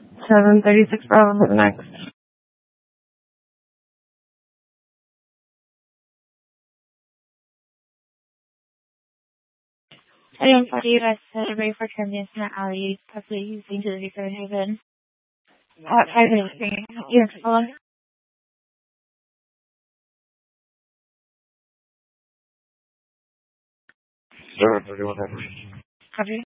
736 Bravo next. Ayun, sorry, ready for terminus na alley, possibly using to the Fairhaven. 5 minutes, yes, hold on. Sure, 31. Copy.